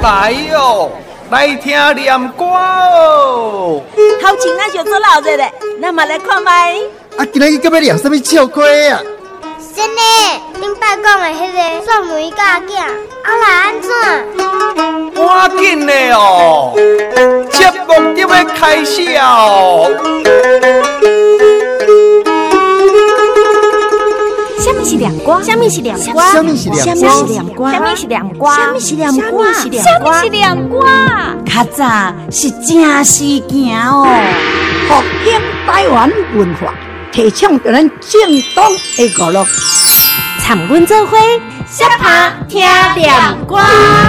来哟，来听念歌哦。 好情那就做老热嘞，那么来看麦。 啊，今日要念什么笑话啊？ 先呢，恁爸讲的迄个送梅甲囝，来安怎？ 赶紧的哦，节目就要开始哦。 什么是亮光？什么是亮光？ 什么是亮光？ 什么是亮光？什么是亮光？什么是亮光？什么是亮光？较早是正事件哦。 复兴台湾文化，提倡着咱正统的娱乐。 参阮做伙，小拍听亮光。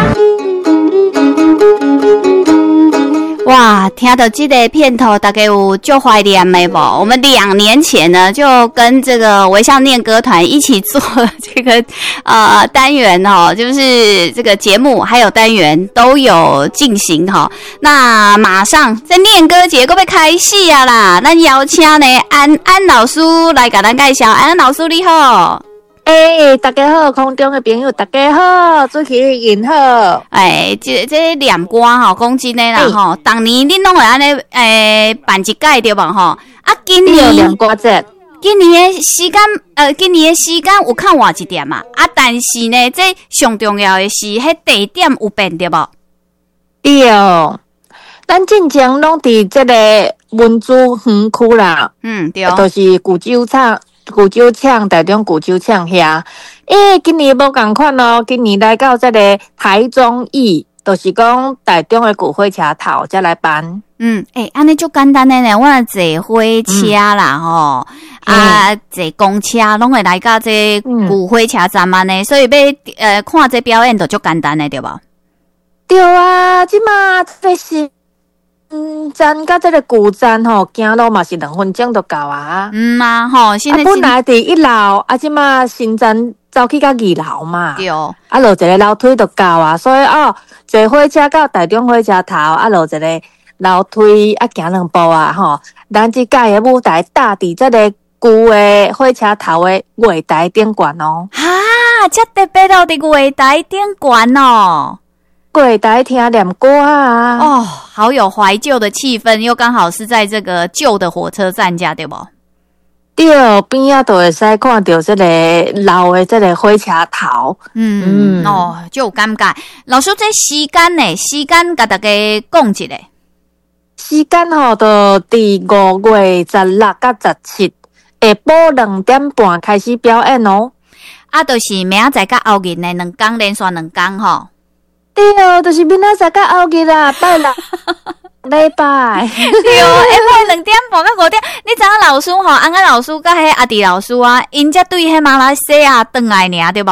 哇，听到这个片头，大概有就怀念没不？我们2年前呢，就跟这个微笑念歌团一起做这个单元哦，就是这个节目还有单元都有进行哈。那马上在念歌节都要开始啊啦！咱邀请呢安老师来给咱介绍，安老师你好。 大家好，空中的朋友大家好，主持人好。 这念歌吼，讲真的啦吼，当年恁拢会安尼办一届对吧吼？啊，今年念歌节， 今年的时间有较晚一点嘛？啊，但是呢，这上重要的是，迄地点有变对无？ 对哦，咱进前拢伫这个文殊园区啦， 对， 就是古酒厂台中古酒厂遐。今年无共款哦，今年来到这个台中义，就是讲台中的古火车头才来办。 安尼就简单的呢，我坐火车啦吼，坐公车拢会来到这古火车站嘛呢，所以要看这表演就足简单的对无？ 对啊，即马这是。站到这个古站吼，行路嘛是2分钟就到啊。 吼，现在本来伫1楼，即马新站走去到2楼嘛。 对， 落一个楼梯就到啊。所以坐火车到台中火车头，落一个楼梯行2步啊吼。咱即届的舞台搭伫这个旧的火车头的月台顶悬哦。 这特别到伫月台顶悬哦。 月台听念歌啊！ 好有怀旧的气氛，又刚好是在这个旧的火车站家，对不？ 对，边仔都会使看到这个老的这个火车头。 就有感觉。老师，这时间甲大家讲一下。 时间就伫5月16到17，下晡2点半开始表演哦。 就是明仔载甲后日呢2天连续2天吼。 对哦，就是明仔载甲后日啦，拜六礼拜。 对哦，下晡2点半到5点，你知影老师吼，安老师甲迄阿弟老师啊，因才对迄马来西亚转来尔，对无？